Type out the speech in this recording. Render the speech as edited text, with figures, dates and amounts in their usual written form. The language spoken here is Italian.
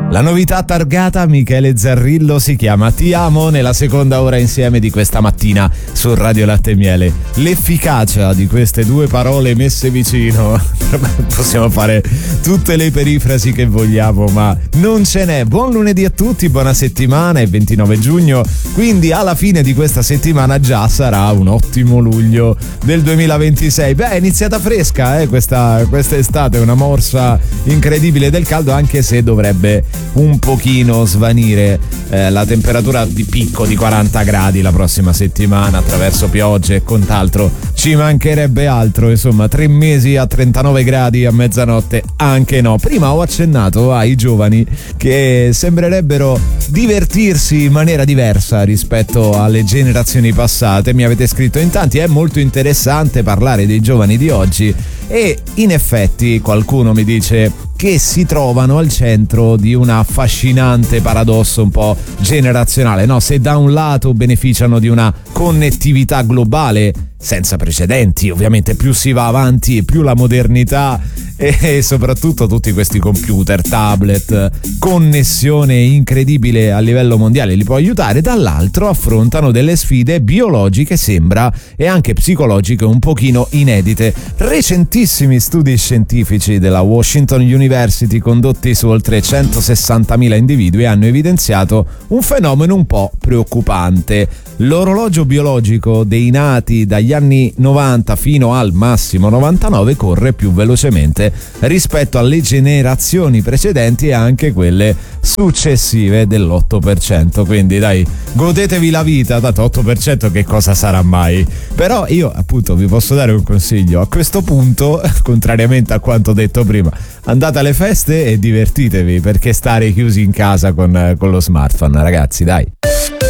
La novità targata Michele Zarrillo si chiama Ti amo nella seconda ora insieme di questa mattina su Radio Latte e Miele. L'efficacia di queste due parole messe vicino, possiamo fare tutte le perifrasi che vogliamo, ma non ce n'è. Buon lunedì a tutti, buona settimana, è 29 giugno, quindi alla fine di questa settimana già sarà un ottimo luglio del 2026. Beh, è iniziata fresca questa estate, una morsa incredibile del caldo, anche se dovrebbe un pochino svanire la temperatura di picco di 40 gradi la prossima settimana attraverso piogge e quant'altro. Ci mancherebbe altro, insomma, 3 mesi a 39 gradi a mezzanotte anche no. Prima ho accennato ai giovani che sembrerebbero divertirsi in maniera diversa rispetto alle generazioni passate. Mi avete scritto in tanti, è molto interessante parlare dei giovani di oggi e in effetti qualcuno mi dice che si trovano al centro di un affascinante paradosso un po' generazionale, no? Se da un lato beneficiano di una connettività globale senza precedenti, ovviamente più si va avanti e più la modernità e soprattutto tutti questi computer, tablet, connessione incredibile a livello mondiale li può aiutare, dall'altro affrontano delle sfide biologiche, sembra, e anche psicologiche un pochino inedite. Recentissimi studi scientifici della Washington University condotti su oltre 160.000 individui hanno evidenziato un fenomeno un po' preoccupante. L'orologio biologico dei nati dagli anni 90 fino al massimo 99 corre più velocemente rispetto alle generazioni precedenti e anche quelle successive dell'8%. Quindi dai, godetevi la vita, dato 8% che cosa sarà mai? Però io appunto vi posso dare un consiglio. A questo punto, contrariamente a quanto detto prima, andate alle feste e divertitevi, perché stare chiusi in casa con lo smartphone, ragazzi, dai.